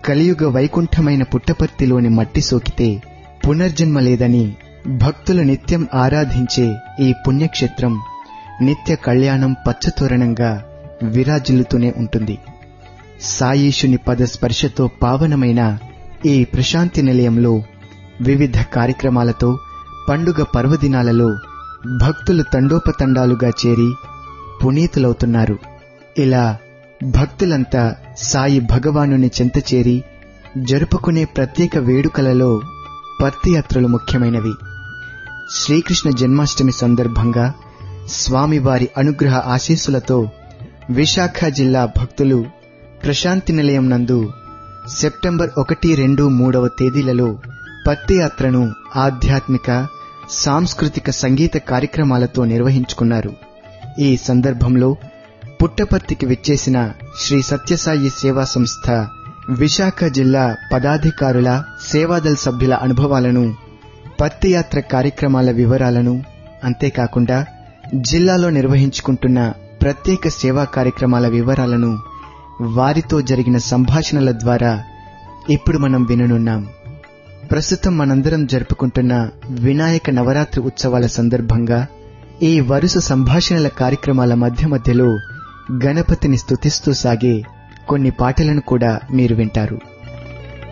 కలియుగ వైకుంఠమైన పుట్టపర్తిలోని మట్టి సోకితే పునర్జన్మ లేదని భక్తులు నిత్యం ఆరాధించే ఈ పుణ్యక్షేత్రం నిత్య కళ్యాణం పచ్చతోరణంగా విరాజిల్లుతూనే ఉంటుంది. సాయీశుని పద స్పర్శతో పావనమైన ఈ ప్రశాంతి నిలయంలో వివిధ కార్యక్రమాలతో పండుగ పర్వదినాలలో భక్తులు తండోపతండాలుగా చేరి పునీతులవుతున్నారు. ఇలా భక్తులంతా సాయి భగవానుని చెంత చేరి జరుపుకునే ప్రత్యేక వేడుకలలో పర్తియాత్రలు ముఖ్యమైనవి. శ్రీకృష్ణ జన్మాష్టమి సందర్భంగా స్వామివారి అనుగ్రహ ఆశీస్సులతో విశాఖ జిల్లా భక్తులు ప్రశాంతి నిలయం నందు సెప్టెంబర్ 1, 2, 3వ తేదీలలో పర్తియాత్రను ఆధ్యాత్మిక సాంస్కృతిక సంగీత కార్యక్రమాలతో నిర్వహించుకున్నారు. ఈ సందర్భంలో పుట్టపర్తికి విచ్చేసిన శ్రీ సత్యసాయి సేవా సంస్థ విశాఖ జిల్లా పదాధికారుల సేవాదళ సభ్యుల అనుభవాలను, పర్తియాత్ర కార్యక్రమాల వివరాలను, అంతేకాకుండా జిల్లాలో నిర్వహించుకుంటున్న ప్రత్యేక సేవా కార్యక్రమాల వివరాలను వారితో జరిగిన సంభాషణల ద్వారా ఇప్పుడు మనం విననున్నాం. ప్రస్తుతం మనందరం జరుపుకుంటున్న వినాయక నవరాత్రి ఉత్సవాల సందర్భంగా ఈ వరుస సంభాషణల కార్యక్రమాల మధ్యలో గణపతిని స్తుతిస్తూ సాగే కొన్ని పాటలను కూడా మీరు వింటారు.